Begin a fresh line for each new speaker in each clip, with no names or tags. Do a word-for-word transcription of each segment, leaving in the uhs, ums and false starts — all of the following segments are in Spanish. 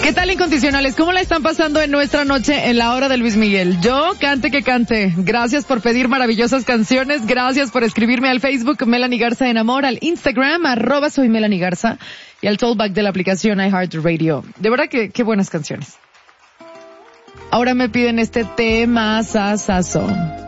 ¿Qué tal, incondicionales? ¿Cómo la están pasando en nuestra noche en la hora de Luis Miguel? Yo, cante que cante. Gracias por pedir maravillosas canciones. Gracias por escribirme al Facebook Melanie Garza en Amor, al Instagram arroba soy Melanie Garza y al tollback de la aplicación iHeartRadio. De verdad que qué buenas canciones. Ahora me piden este tema sasazo.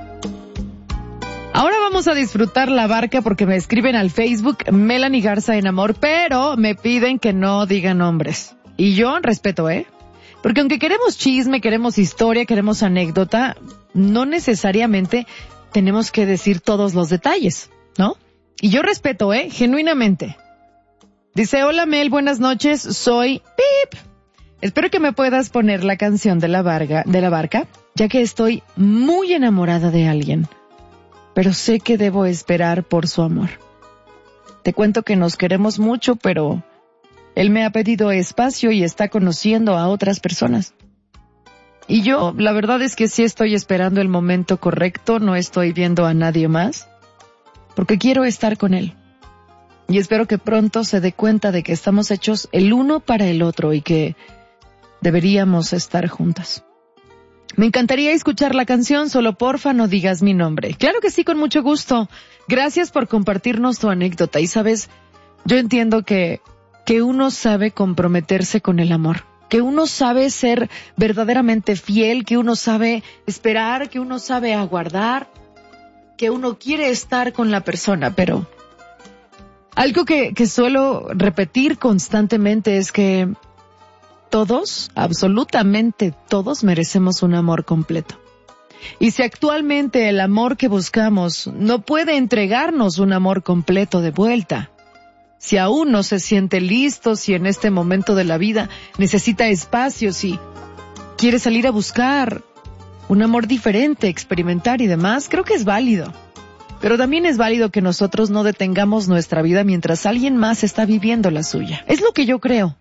Ahora vamos a disfrutar La Barca porque me escriben al Facebook Melanie Garza en Amor, pero me piden que no diga nombres. Y yo respeto, ¿eh? Porque aunque queremos chisme, queremos historia, queremos anécdota, no necesariamente tenemos que decir todos los detalles, ¿no? Y yo respeto, ¿eh? Genuinamente. Dice, hola Mel, buenas noches, soy Pip. Espero que me puedas poner la canción de la, barca, de la barca, ya que estoy muy enamorada de alguien. Pero sé que debo esperar por su amor. Te cuento que nos queremos mucho, pero él me ha pedido espacio y está conociendo a otras personas. Y yo, la verdad es que sí estoy esperando el momento correcto, no estoy viendo a nadie más, porque quiero estar con él. Y espero que pronto se dé cuenta de que estamos hechos el uno para el otro y que deberíamos estar juntas. Me encantaría escuchar la canción, solo porfa no digas mi nombre. Claro que sí, con mucho gusto. Gracias por compartirnos tu anécdota. Y sabes, yo entiendo que, que uno sabe comprometerse con el amor, que uno sabe ser verdaderamente fiel, que uno sabe esperar, que uno sabe aguardar, que uno quiere estar con la persona, pero algo que, que suelo repetir constantemente es que todos, absolutamente todos, merecemos un amor completo. Y si actualmente el amor que buscamos no puede entregarnos un amor completo de vuelta, si aún no se siente listo, si en este momento de la vida necesita espacio, si quiere salir a buscar un amor diferente, experimentar y demás, creo que es válido. Pero también es válido que nosotros no detengamos nuestra vida mientras alguien más está viviendo la suya. Es lo que yo creo.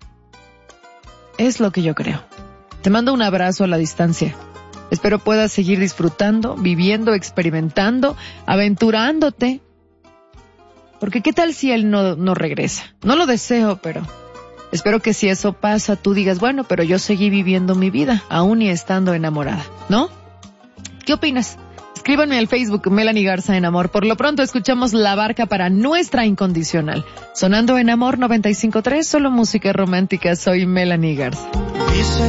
Es lo que yo creo. Te mando un abrazo a la distancia. Espero puedas seguir disfrutando, viviendo, experimentando, aventurándote. Porque ¿qué tal si él no, no regresa? No lo deseo, pero espero que si eso pasa, tú digas, bueno, pero yo seguí viviendo mi vida, aún y estando enamorada, ¿no? ¿Qué opinas? Escríbanme al Facebook Melanie Garza en Amor. Por lo pronto escuchamos La Barca para nuestra incondicional. Sonando en Amor noventa y cinco punto tres, solo música romántica. Soy Melanie Garza.